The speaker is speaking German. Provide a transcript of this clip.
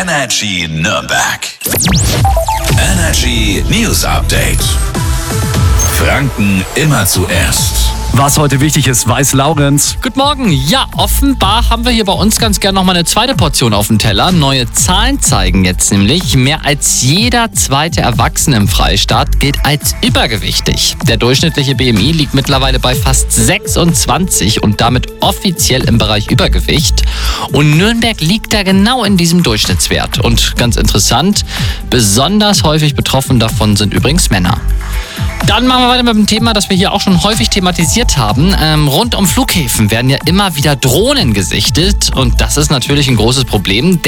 Energy Nürnberg. Energy News Update. Franken immer zuerst. Was heute wichtig ist, weiß Laurenz. Guten Morgen. Ja, offenbar haben wir hier bei uns ganz gern noch mal eine zweite Portion auf dem Teller. Neue Zahlen zeigen jetzt nämlich, mehr als jeder zweite Erwachsene im Freistaat gilt als übergewichtig. Der durchschnittliche BMI liegt mittlerweile bei fast 26 und damit offiziell im Bereich Übergewicht. Und Nürnberg liegt da genau in diesem Durchschnittswert. Und ganz interessant, besonders häufig betroffen davon sind übrigens Männer. Dann machen wir weiter mit dem Thema, das wir hier auch schon häufig thematisiert haben. Rund um Flughäfen werden ja immer wieder Drohnen gesichtet und das ist natürlich ein großes Problem.